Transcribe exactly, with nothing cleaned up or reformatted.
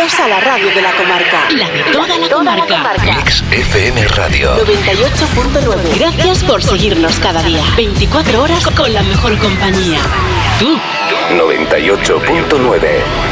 Bienvenidos a la radio de la comarca. La de toda la comarca. Mix F M Radio noventa y ocho punto nueve. Gracias por seguirnos cada día. veinticuatro horas con la mejor compañía. Tú. noventa y ocho punto nueve.